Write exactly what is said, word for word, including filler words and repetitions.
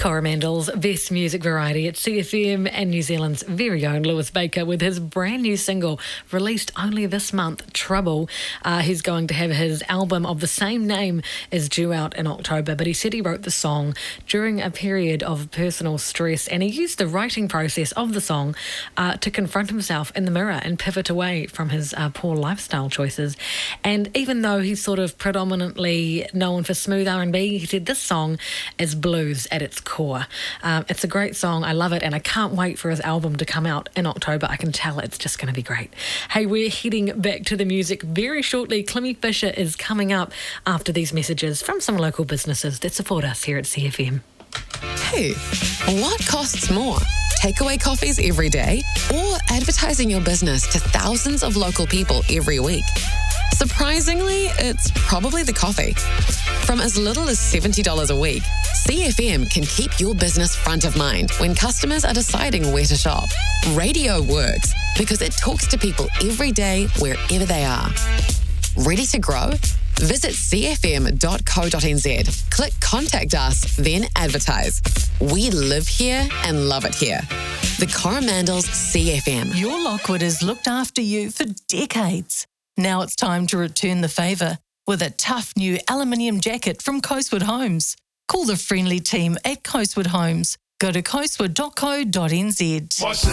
Coromandel's Best Music Variety at C F M, and New Zealand's very own Lewis Baker with his brand new single released only this month, Trouble. Uh, he's going to have his album of the same name is due out in October, but he said he wrote the song during a period of personal stress, and he used the writing process of the song uh, to confront himself in the mirror and pivot away from his uh, poor lifestyle choices. And even though he's sort of predominantly known for smooth R and B, he said this song is blues at its core. Um, it's a great song. I love it, and I can't wait for his album to come out in October. I can tell it's just going to be great. Hey, we're heading back to the music very shortly. Clemmy Fisher is coming up after these messages from some local businesses that support us here at C F M. Hey, what costs more? Takeaway coffees every day or advertising your business to thousands of local people every week? Surprisingly, it's probably the coffee. From as little as seventy dollars a week, C F M can keep your business front of mind when customers are deciding where to shop. Radio works because it talks to people every day, wherever they are. Ready to grow? Visit c f m dot co dot n z. Click Contact Us, then advertise. We live here and love it here. The Coromandel's C F M. Your Lockwood has looked after you for decades. Now it's time to return the favour with a tough new aluminium jacket from Coastwood Homes. Call the friendly team at Coastwood Homes. Go to coastwood dot co dot n z.